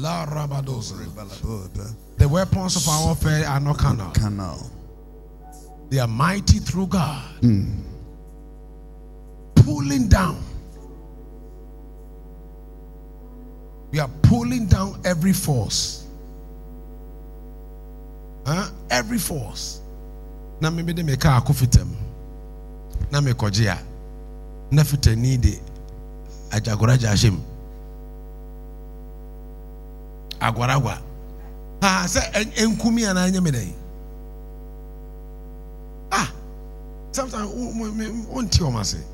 La Rabadosa. The weapons of our warfare are not carnal. They are mighty through God. Pulling down. We are pulling down every force. Every force. Na maybe they make a kufitem. Na me kojia. Na fite need ajagora jashim. Agwaragwa. Say enkumi ana nyamedai. Sometimes on tioma say.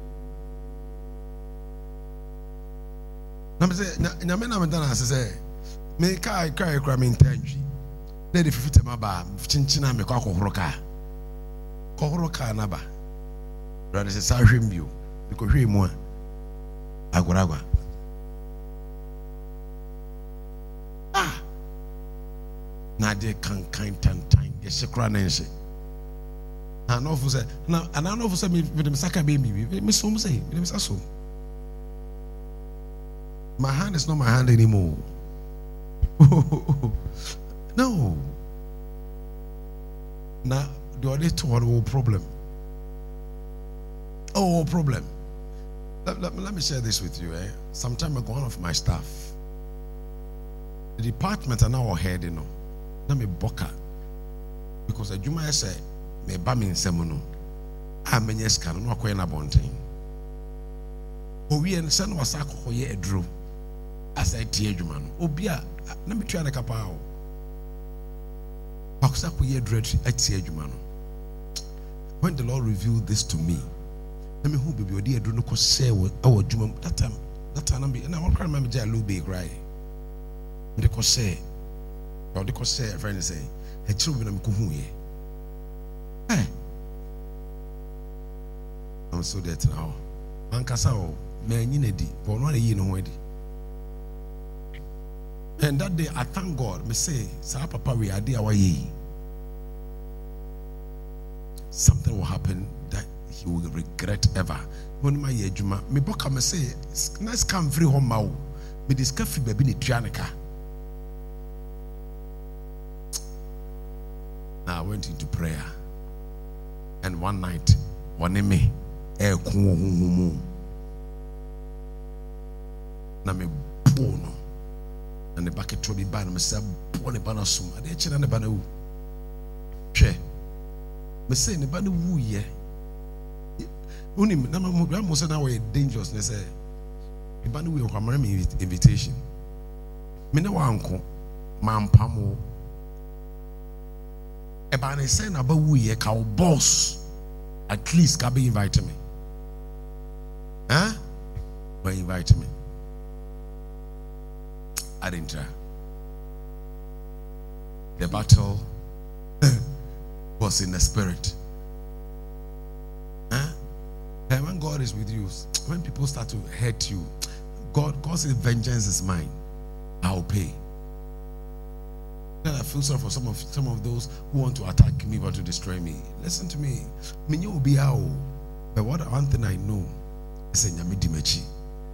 Na me say nyame na me dana say me kai kra me ntanji. Na de fifite maba chinchina me kwa kohoroka na ba. Brother say sa hwembio. Because hwe mu agwaragwa. Na de kan tan ye shekra na nse. And no for say na and no for say me dem saka be me so say me dem so. My hand is not my hand anymore. No. Now the other two problem. Problem. Let me share this with you. Some time ago, one of my staff, the department are now head, na me boka because a juma say me ba me nsem no a menye ska no akoye na bonten owie nse no wasa akoye eduro asa tie adwuma no obi a na me tua ne kapa o akosa akoye eduro atie adwuma no. When the Lord revealed this to me, let me who be odi eduro no ko share our adwuma that time na be na one cry me ja low be cry me ko share. Or they could say, a friend say, a children of Kuhuye. I'm so dead now. Mancasao, man, Yinedi, for not a year no wedding. And that day, I thank God, me say, Sa Papa, we are there, something will happen that he will regret ever. When my Juma, me boka me say, nice come free home, me discover baby ni Trianica. I went into prayer, and one night, one me, na me bono, and the bucket to be banned. Me say, "Bono bana sum." I did china ne bana wu. Che, me say ne bana wu ye. Uni na mo grandma say na we dangerous. Ne say, "Ne bana wu ye kwa mara me invitation." Me ne wa anko, mampamo. About a saying about we cow boss, at least can be invited me. But invite me. I didn't try. The battle was in the spirit. And when God is with you, when people start to hurt you, God says vengeance is mine. I'll pay. Then I feel sorry for some of those who want to attack me but to destroy me. Listen to me. Minyo will be how. But one thing I know is that Nyame dimechi.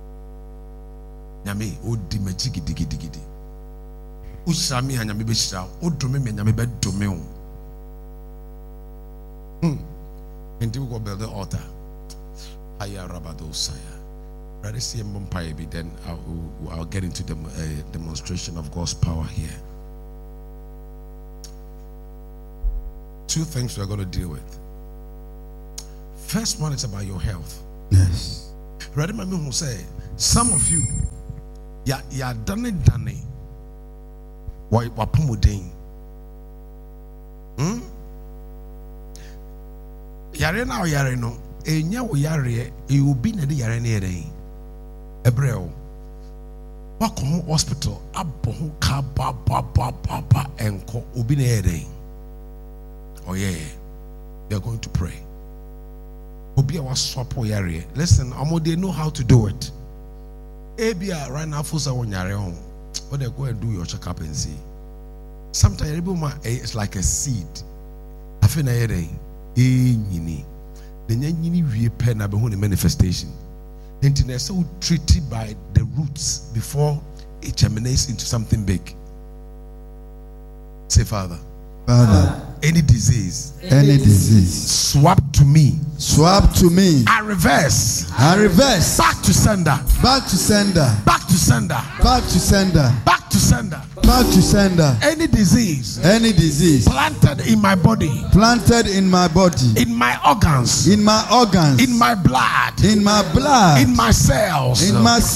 Nyame o dimechi gidi. Ushami ha Nyame be shira. O dome me Nyame be dome o. Until we go build the altar. Aya rabado saya. Ready see Mumpai be then I'll get into the demonstration of God's power here. Two things we're going to deal with. First one is about your health. Yes. Ready, my mom will say, some of you, ya done. Why wapumudin? Yare na yare no. Enya wo yare e obi na de yare na yare. Ebreo. Wako hospital abo ho ka ba enko obi na yare. Oh yeah, they're going to pray. Listen, they know how to do it. Abia right now for someone but they go and do your checkup and see. Sometimes it's like a seed. I feel the manifestation. And so treated by the roots before it germinates into something big. Say, Father, any disease swap to me, I reverse back to sender, any disease planted in my body, in my organs, in my blood, in my cells,